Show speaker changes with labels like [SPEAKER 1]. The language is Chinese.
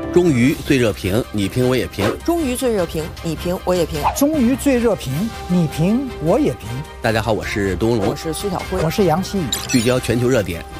[SPEAKER 1] 终于最热评，你评我也评。
[SPEAKER 2] 终于最热评，你评我也评。
[SPEAKER 3] 终于最热评，你评我也评。
[SPEAKER 1] 大家好，我是东龙，
[SPEAKER 2] 我是徐小辉，
[SPEAKER 3] 我是杨希宇。
[SPEAKER 1] 聚焦全球热点，